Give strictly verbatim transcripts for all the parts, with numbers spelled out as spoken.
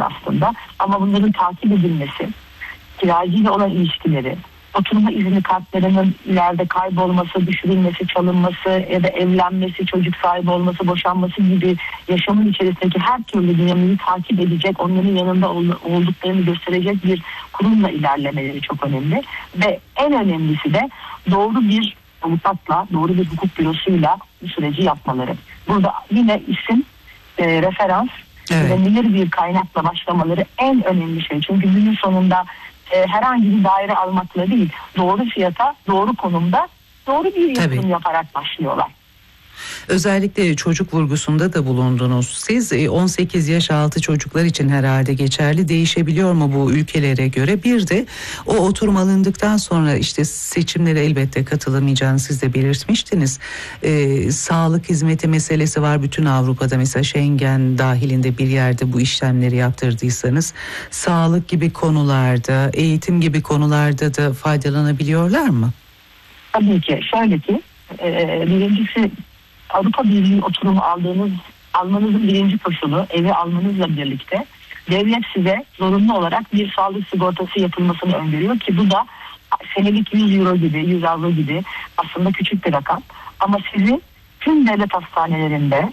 aslında. Ama bunların takip edilmesi, kiracıyla olan ilişkileri, oturma izni kartlarının ileride kaybolması, düşürülmesi, çalınması ya da evlenmesi, çocuk sahibi olması, boşanması gibi yaşamın içerisindeki her türlü dinamiği takip edecek, onların yanında olduklarını gösterecek bir kurumla ilerlemeleri çok önemli. Ve en önemlisi de doğru bir avukatla, doğru bir hukuk bürosuyla bu süreci yapmaları. Burada yine isim, e, referans, evet, güvenilir bir kaynakla başlamaları en önemli şey. Çünkü günün sonunda e, herhangi bir daire almakla değil, doğru fiyata, doğru konumda, doğru bir yatırım Tabii. yaparak başlıyorlar. Özellikle çocuk vurgusunda da bulundunuz. Siz on sekiz yaş altı çocuklar için herhalde geçerli, değişebiliyor mu bu ülkelere göre? Bir de o oturum alındıktan sonra işte seçimlere elbette katılamayacağını siz de belirtmiştiniz. Ee, sağlık hizmeti meselesi var bütün Avrupa'da, mesela Schengen dahilinde bir yerde bu işlemleri yaptırdıysanız sağlık gibi konularda, eğitim gibi konularda da faydalanabiliyorlar mı? Tabii ki. Şöyle ki e, birincisi Avrupa Birliği oturumu aldığınız, almanızın birinci koşulu evi almanızla birlikte devlet size zorunlu olarak bir sağlık sigortası yapılmasını öngörüyor ki bu da senelik yüz euro gibi, yüz avro gibi aslında küçük bir rakam. Ama sizi tüm devlet hastanelerinde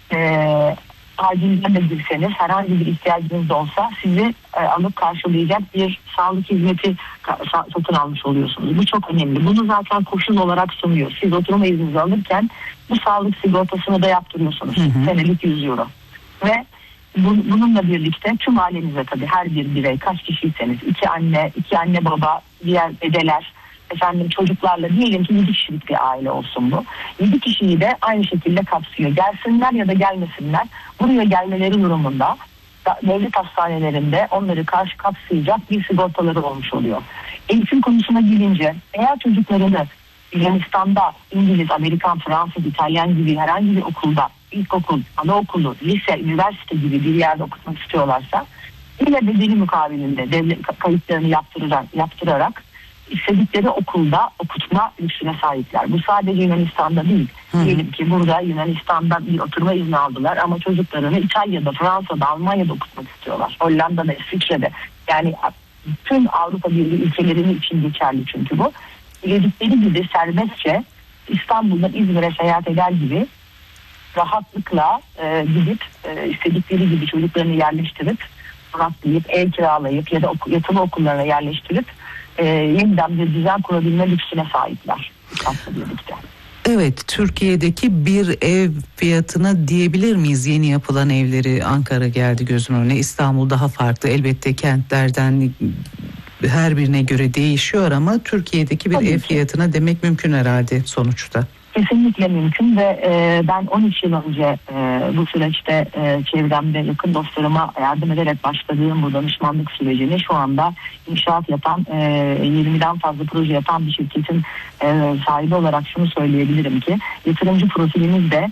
e, acilden de girseniz, herhangi bir ihtiyacınız da olsa sizi e, alıp karşılayacak bir sağlık hizmeti ka- satın almış oluyorsunuz. Bu çok önemli. Bunu zaten koşul olarak sunuyor. Siz oturma izninizi alırken bu sağlık sigortasını da yaptırıyorsunuz. Hı hı. Senelik yüz euro. Ve bu, bununla birlikte tüm ailenize, tabii her bir birey, kaç kişiyseniz, iki anne, iki anne baba, diğer dedeler, efendim çocuklarla, diyelim ki yedi kişilik bir aile olsun bu. yedi kişiyi de aynı şekilde kapsıyor. Gelsinler ya da gelmesinler, buraya gelmeleri durumunda devlet hastanelerinde onları karşı kapsayacak bir sigortaları olmuş oluyor. Eğitim konusuna gelince, eğer çocuklarını Yunanistan'da İngiliz, Amerikan, Fransız, İtalyan gibi herhangi bir okulda, ilkokul, anaokulu, lise, üniversite gibi bir yerde okutmak istiyorlarsa yine bedeli mukabilinde devlet kayıtlarını yaptırarak, yaptırarak istedikleri okulda okutma lüksüne sahipler. Bu sadece Yunanistan'da değil. Hı. Diyelim ki burada Yunanistan'da bir oturma izni aldılar ama çocuklarını İtalya'da, Fransa'da, Almanya'da okutmak istiyorlar. Hollanda'da, İsviçre'de. Yani tüm Avrupa Birliği ülkelerinin için geçerli çünkü bu. Diledikleri gibi serbestçe İstanbul'dan İzmir'e seyahat eder gibi rahatlıkla e, gidip e, istedikleri gibi çocuklarını yerleştirip, konaklayıp, ev kiralayıp ya da oku, yatılı okullarına yerleştirip e, yeniden bir düzen kurabilme lüksüne sahipler. Birlikte. Evet, Türkiye'deki bir ev fiyatına diyebilir miyiz? Yeni yapılan evleri, Ankara geldi gözümün önüne, İstanbul daha farklı. Elbette kentlerden her birine göre değişiyor ama Türkiye'deki bir Tabii ev ki. fiyatına demek mümkün herhalde sonuçta. Kesinlikle mümkün ve e, ben on üç yıl önce e, bu süreçte e, çevremde yakın dostlarıma yardım ederek başladığım bu danışmanlık sürecini şu anda inşaat yapan, e, yirmiden fazla proje yapan bir şirketin e, sahibi olarak şunu söyleyebilirim ki yatırımcı profilimiz de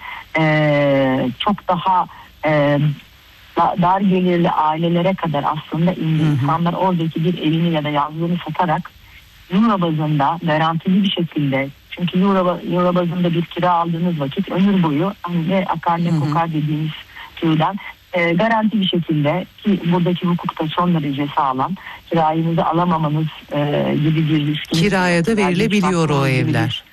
e, çok daha e, dar gelirli ailelere kadar aslında indi. İnsanlar oradaki bir evini ya da yazlığını satarak euro bazında garantili bir şekilde, çünkü euro, euro bazında bir kira aldığınız vakit ömür boyu ne akar ne kokar dediğimiz türden e, garanti bir şekilde, ki buradaki hukukta son derece sağlam, kirayınızı alamamanız e, gibi bir riskiniz. Kiraya da verilebiliyor o evler.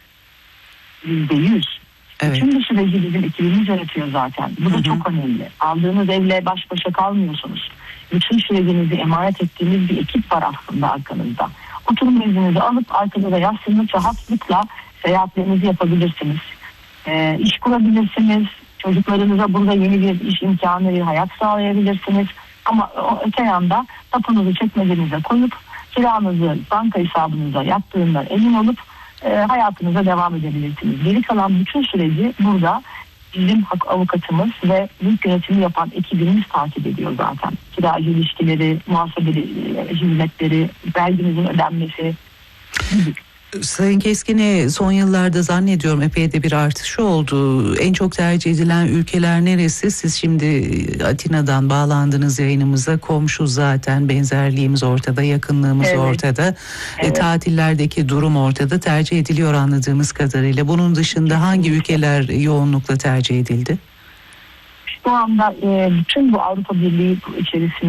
yüzde yüz. Evet. Bütün bu süreci bizim ekibimiz yönetiyor zaten. Bu da Hı-hı. çok önemli. Aldığınız evle baş başa kalmıyorsunuz. Bütün sürecinizi emanet ettiğiniz bir ekip var aslında arkanızda. Oturum izninizi alıp arkanıza yaslanıp rahatlıkla seyahatlerinizi yapabilirsiniz. E, iş kurabilirsiniz. Çocuklarınıza burada yeni bir iş imkanı, bir hayat sağlayabilirsiniz. Ama o öte yanda tapunuzu çekmecenize koyup kiranızı banka hesabınıza yattığından emin olup e, hayatınıza devam edebilirsiniz. Geri kalan bütün süreci burada bizim avukatımız ve mülk yönetimi yapan ekibimiz takip ediyor zaten. Kiracı ilişkileri, muhasebe hizmetleri, verginizin ödenmesi gibi. Sayın Keskin'e son yıllarda zannediyorum epey de bir artışı oldu. En çok tercih edilen ülkeler neresi? Siz şimdi Atina'dan bağlandınız yayınımıza. Komşu zaten, benzerliğimiz ortada, yakınlığımız evet. ortada. Evet. E, tatillerdeki durum ortada. Tercih ediliyor anladığımız kadarıyla. Bunun dışında hangi ülkeler yoğunlukla tercih edildi? Şu anda e, bütün bu Avrupa Birliği içerisinde